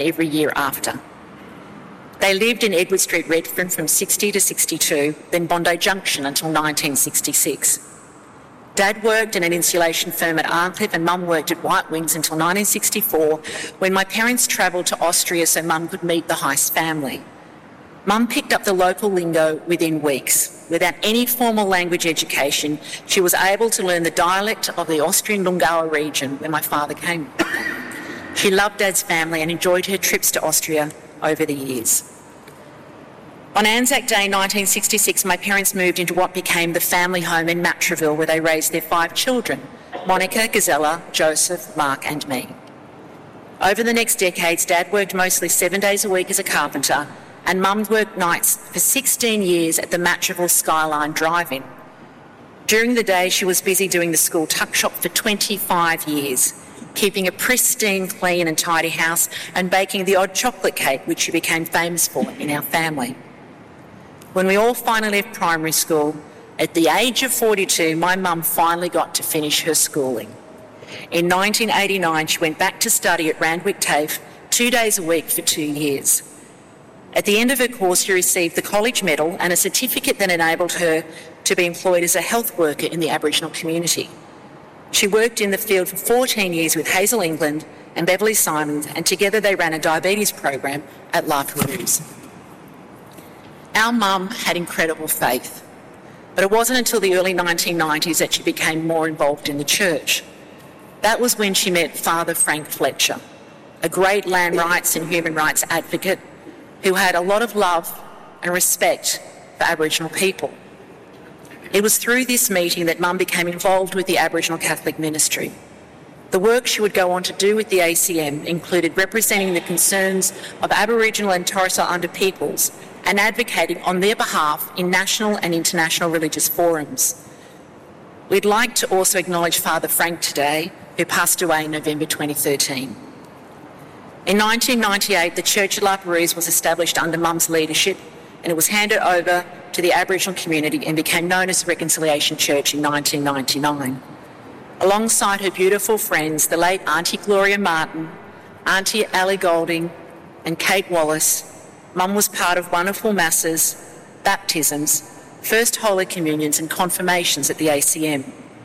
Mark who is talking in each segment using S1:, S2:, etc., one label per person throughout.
S1: every year after. They lived in Edward Street, Redfern from 60 to 62, then Bondi Junction until 1966. Dad worked in an insulation firm at Arncliffe and Mum worked at White Wings until 1964, when my parents travelled to Austria so Mum could meet the Heist family. Mum picked up the local lingo within weeks. Without any formal language education, she was able to learn the dialect of the Austrian Lungau region where my father came. She loved Dad's family and enjoyed her trips to Austria over the years. On Anzac Day 1966, my parents moved into what became the family home in Matraville, where they raised their 5 children, Monica, Gazella, Joseph, Mark and me. Over the next decades, Dad worked mostly 7 days a week as a carpenter, and Mum worked nights for 16 years at the Matraville Skyline Drive-In. During the day, she was busy doing the school tuck shop for 25 years, keeping a pristine, clean and tidy house and baking the odd chocolate cake, which she became famous for in our family. When we all finally left primary school, at the age of 42, my mum finally got to finish her schooling. In 1989, she went back to study at Randwick TAFE 2 days a week for 2 years. At the end of her course, she received the College Medal and a certificate that enabled her to be employed as a health worker in the Aboriginal community. She worked in the field for 14 years with Hazel England and Beverly Simons, and together they ran a diabetes program at La Perouse. Our mum had incredible faith, but it wasn't until the early 1990s that she became more involved in the church. That was when she met Father Frank Fletcher, a great land rights and human rights advocate who had a lot of love and respect for Aboriginal people. It was through this meeting that Mum became involved with the Aboriginal Catholic ministry. The work she would go on to do with the ACM included representing the concerns of Aboriginal and Torres Strait Islander peoples and advocating on their behalf in national and international religious forums. We'd like to also acknowledge Father Frank today, who passed away in November 2013. In 1998, the Church of La Perouse was established under Mum's leadership, and it was handed over to the Aboriginal community and became known as Reconciliation Church in 1999. Alongside her beautiful friends, the late Auntie Gloria Martin, Auntie Ali Golding and Kate Wallace, Mum was part of wonderful masses, baptisms, First Holy Communions and confirmations at the ACM.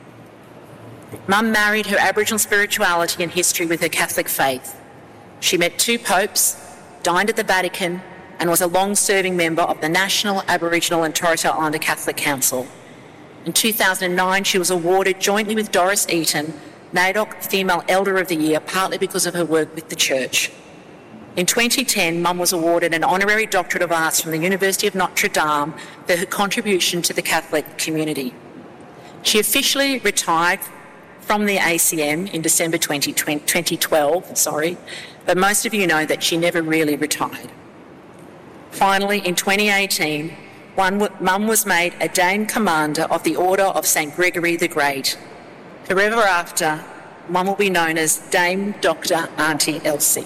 S1: Mum married her Aboriginal spirituality and history with her Catholic faith. She met 2 popes, dined at the Vatican and was a long-serving member of the National Aboriginal and Torres Strait Islander Catholic Council. In 2009, she was awarded jointly with Doris Eaton, NAIDOC Female Elder of the Year, partly because of her work with the Church. In 2010, Mum was awarded an Honorary Doctorate of Arts from the University of Notre Dame for her contribution to the Catholic community. She officially retired from the ACM in December 2012, but most of you know that she never really retired. Finally, in 2018, Mum was made a Dame Commander of the Order of St Gregory the Great. Forever after, Mum will be known as Dame Dr. Auntie Elsie.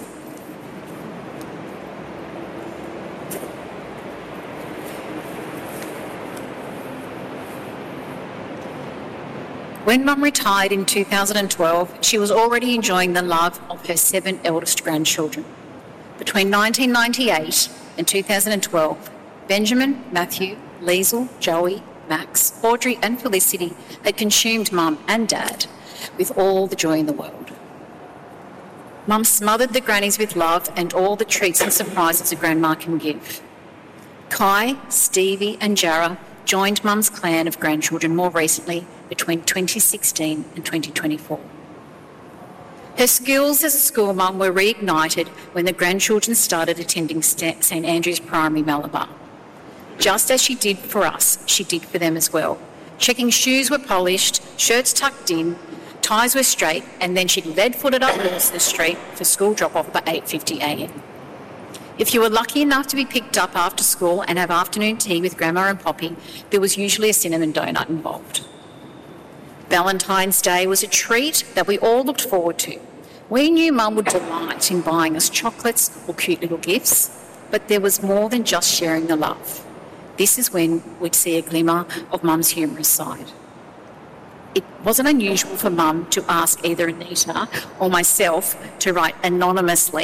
S1: When Mum retired in 2012, she was already enjoying the love of her 7 eldest grandchildren. Between 1998 and 2012, Benjamin, Matthew, Liesl, Joey, Max, Audrey and Felicity had consumed Mum and Dad with all the joy in the world. Mum smothered the grannies with love and all the treats and surprises a grandma can give. Kai, Stevie and Jarrah joined Mum's clan of grandchildren more recently between 2016 and 2024. Her skills as a school mum were reignited when the grandchildren started attending St Andrew's Primary Malabar. Just as she did for us, she did for them as well. Checking shoes were polished, shirts tucked in, ties were straight, and then she'd lead-footed up Wilson Street for school drop-off by 8:50 a.m. If you were lucky enough to be picked up after school and have afternoon tea with Grandma and Poppy, there was usually a cinnamon donut involved. Valentine's Day was a treat that we all looked forward to. We knew Mum would delight in buying us chocolates or cute little gifts, but there was more than just sharing the love. This is when we'd see a glimmer of Mum's humorous side. It wasn't unusual for Mum to ask either Anita or myself to write anonymously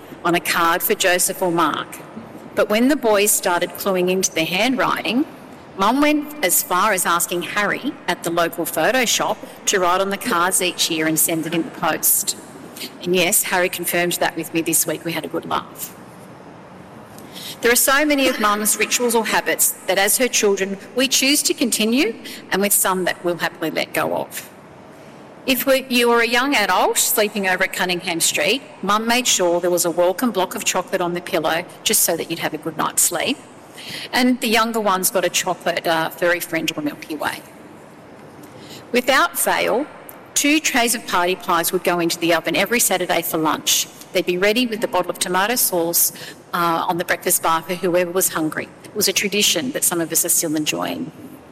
S2: on a card for Joseph or Mark. But when the boys started cluing into their handwriting, Mum went as far as asking Harry at the local photo shop to write on the cards each year and send it in the post. And yes, Harry confirmed that with me this week. We had a good laugh. There are so many of Mum's rituals or habits that as her children we choose to continue, and with some that we'll happily let go of. If you were a young adult sleeping over at Cunningham Street, Mum made sure there was a welcome block of chocolate on the pillow just so that you'd have a good night's sleep. And the younger ones got a chocolate furry friend or Milky Way. Without fail, 2 trays of party pies would go into the oven every Saturday for lunch. They'd be ready with the bottle of tomato sauce on the breakfast bar for whoever was hungry. It was a tradition that some of us are still enjoying.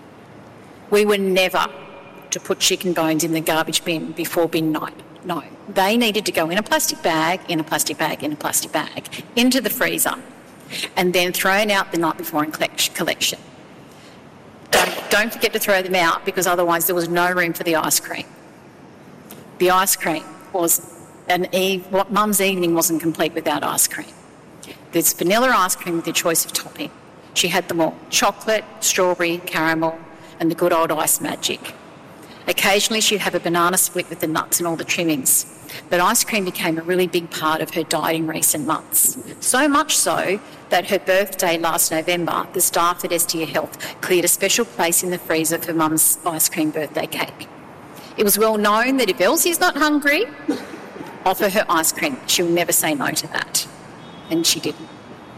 S2: We were never to put chicken bones in the garbage bin before bin night. No, they needed to go in a plastic bag, in a plastic bag, in a plastic bag, into the freezer, and then thrown out the night before in collection. Don't forget to throw them out, because otherwise there was no room for the ice cream. The ice cream was what Mum's evening wasn't complete without ice cream. There's vanilla ice cream with your choice of topping. She had them all: chocolate, strawberry, caramel, and the good old ice magic. Occasionally she'd have a banana split with the nuts and all the trimmings. But ice cream became a really big part of her diet in recent months. So much so that her birthday last November, the staff at Estia Health cleared a special place in the freezer for Mum's ice cream birthday cake. It was well known that if Elsie's not hungry, offer her ice cream. She'll never say no to that. And she didn't.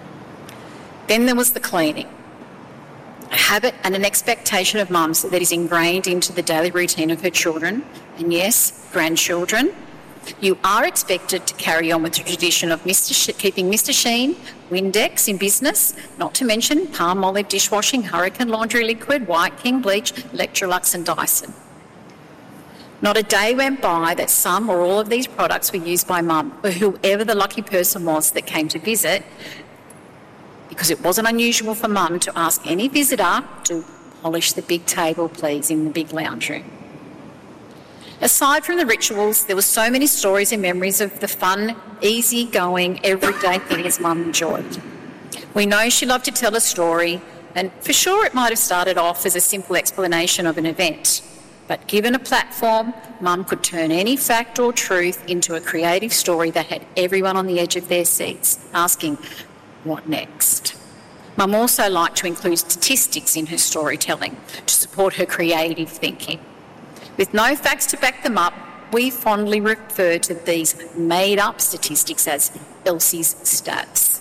S2: Then there was the cleaning. A habit and an expectation of Mum's that is ingrained into the daily routine of her children, and yes, grandchildren. You are expected to carry on with the tradition of keeping Mr. Sheen, Windex in business, not to mention Palmolive dishwashing, Hurricane laundry liquid, White King bleach, Electrolux and Dyson. Not a day went by that some or all of these products were used by Mum, or whoever the lucky person was that came to visit, because it wasn't unusual for Mum to ask any visitor to polish the big table, please, in the big lounge room. Aside from the rituals, there were so many stories and memories of the fun, easy-going, everyday things Mum enjoyed. We know she loved to tell a story, and for sure it might have started off as a simple explanation of an event. But given a platform, Mum could turn any fact or truth into a creative story that had everyone on the edge of their seats, asking, what next? Mum also liked to include statistics in her storytelling to support her creative thinking. With no facts to back them up, we fondly refer to these made-up statistics as Elsie's stats.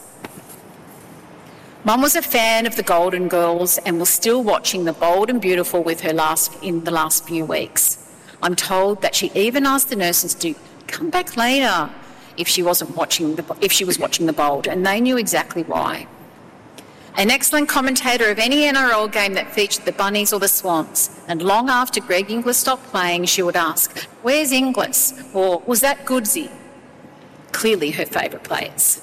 S2: Mum was a fan of the Golden Girls and was still watching The Bold and Beautiful with her in the last few weeks. I'm told that she even asked the nurses to come back later if she was watching The Bold, and they knew exactly why. An excellent commentator of any NRL game that featured the Bunnies or the Swans, and long after Greg Inglis stopped playing, she would ask, "Where's Inglis?" or "Was that Goodsy?" Clearly her favourite players.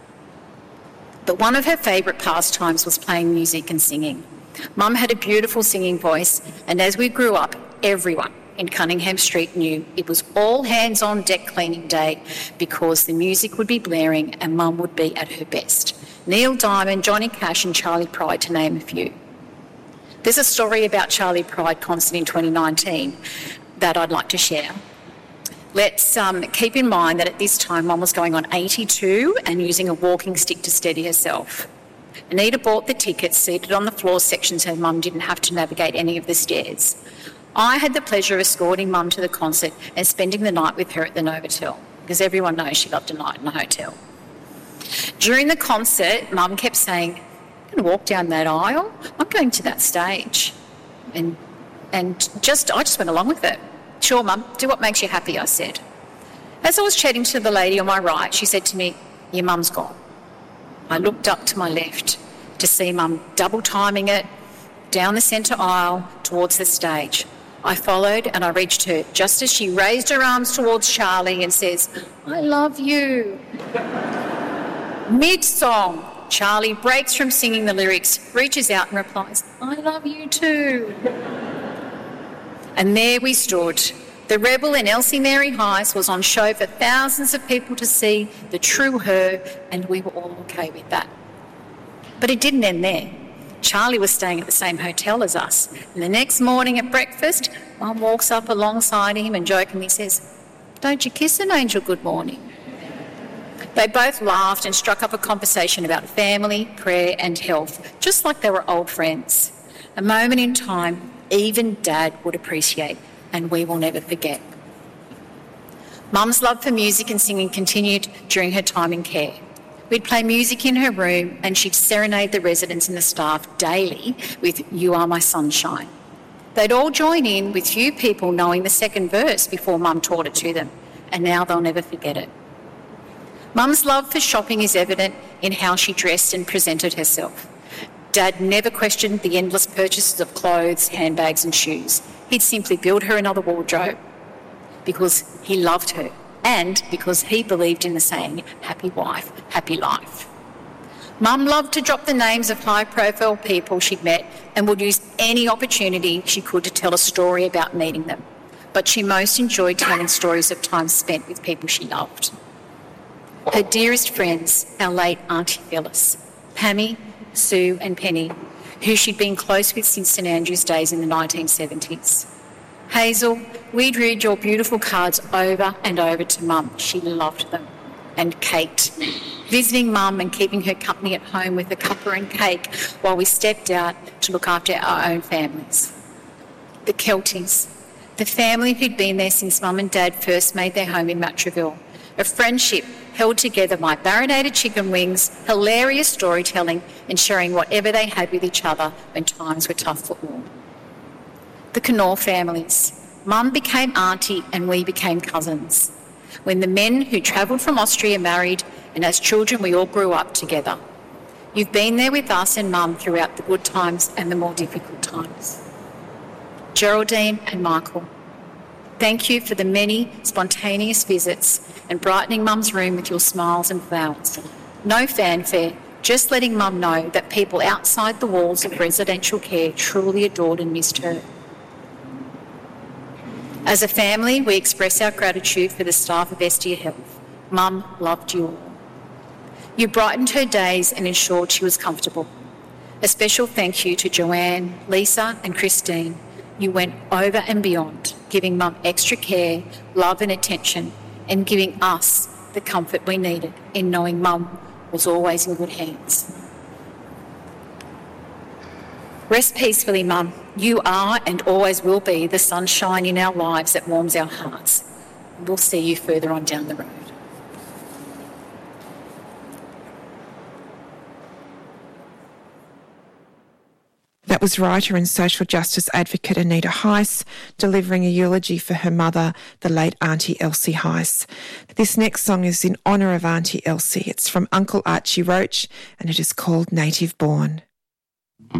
S2: But one of her favourite pastimes was playing music and singing. Mum had a beautiful singing voice, and as we grew up, everyone in Cunningham Street knew it was all hands on deck cleaning day, because the music would be blaring and Mum would be at her best. Neil Diamond, Johnny Cash and Charlie Pride, to name a few. There's a story about Charlie Pride concert in 2019 that I'd like to share. Let's keep in mind that at this time Mum was going on 82 and using a walking stick to steady herself. Anita bought the tickets, seated on the floor section so Mum didn't have to navigate any of the stairs. I had the pleasure of escorting Mum to the concert and spending the night with her at the Novotel, because everyone knows she loved a night in a hotel. During the concert, Mum kept saying, "I'm going to walk down that aisle. I'm going to that stage." And I just went along with it. "Sure, Mum, do what makes you happy," I said. As I was chatting to the lady on my right, she said to me, "Your mum's gone." I looked up to my left to see Mum double timing it down the centre aisle towards the stage. I followed and I reached her just as she raised her arms towards Charlie and says, "I love you." Mid-song, Charlie breaks from singing the lyrics, reaches out and replies, "I love you too." And there we stood, The rebel in Elsie Mary Heights was on show for thousands of people to see, the true her, and we were all okay with that. But it didn't end there. Charlie was staying at the same hotel as us, and the next morning at breakfast, Mum walks up alongside him and jokingly says, "Don't you kiss an angel good morning?" They both laughed and struck up a conversation about family, prayer and health, just like they were old friends. A moment in time even Dad would appreciate, and we will never forget. Mum's love for music and singing continued during her time in care. We'd play music in her room and she'd serenade the residents and the staff daily with "You Are My Sunshine." They'd all join in, with few people knowing the second verse before Mum taught it to them, and now they'll never forget it. Mum's love for shopping is evident in how she dressed and presented herself. Dad never questioned the endless purchases of clothes, handbags and shoes. He'd simply build her another wardrobe because he loved her and because he believed in the saying, "Happy wife, happy life." Mum loved to drop the names of high-profile people she'd met and would use any opportunity she could to tell a story about meeting them. But she most enjoyed telling stories of time spent with people she loved. Her dearest friends, our late Auntie Phyllis, Pammy, Sue and Penny, who she'd been close with since St Andrew's days in the 1970s. Hazel, we'd read your beautiful cards over and over to Mum. She loved them. And Kate, visiting Mum and keeping her company at home with a cuppa and cake while we stepped out to look after our own families. The Kelties, the family who'd been there since Mum and Dad first made their home in Matraville. A friendship held together by marinated chicken wings, hilarious storytelling and sharing whatever they had with each other when times were tough for all. The Knorr families. Mum became auntie and we became cousins. When the men who travelled from Austria married, and as children we all grew up together. You've been there with us and Mum throughout the good times and the more difficult times. Geraldine and Michael, thank you for the many spontaneous visits and brightening Mum's room with your smiles and flowers. No fanfare, just letting Mum know that people outside the walls of residential care truly adored and missed her. As a family, we express our gratitude for the staff of Estia Health. Mum loved you all. You brightened her days and ensured she was comfortable. A special thank you to Joanne, Lisa and Christine. You went over and beyond, giving Mum extra care, love and attention, and giving us the comfort we needed in knowing Mum was always in good hands. Rest peacefully, Mum. You are and always will be the sunshine in our lives that warms our hearts. We'll see you further on down the road.
S3: That was writer and social justice advocate Anita Heiss delivering a eulogy for her mother, the late Auntie Elsie Heiss. This next song is in honour of Auntie Elsie. It's from Uncle Archie Roach and it is called Native Born.